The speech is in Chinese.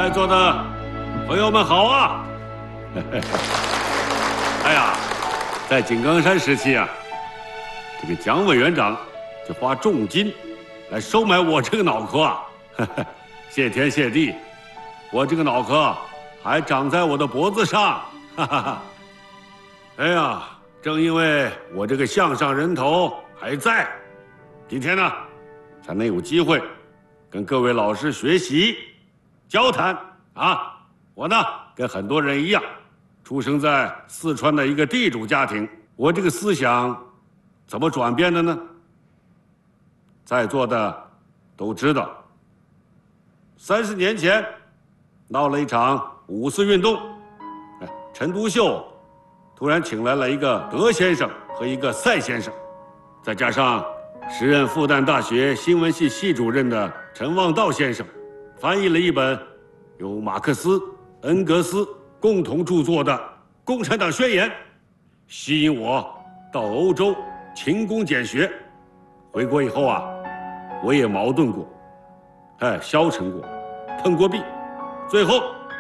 在座的朋友们好啊！哎呀，在井冈山时期啊，这个蒋委员长就花重金来收买我这个脑壳啊，谢天谢地，我这个脑壳还长在我的脖子上，哈哈哈。哎呀，正因为我这个项上人头还在，今天呢，才能有机会跟各位老师学习、交谈啊。我呢，跟很多人一样，出生在四川的一个地主家庭。我这个思想怎么转变的呢？在座的都知道，30年前闹了一场五四运动，陈独秀突然请来了一个德先生和一个赛先生，再加上时任复旦大学新闻系系主任的陈望道先生，翻译了一本由马克思、恩格斯共同著作的《共产党宣言》，吸引我到欧洲勤工俭学。回国以后啊，我也矛盾过，消沉过，碰过壁，最后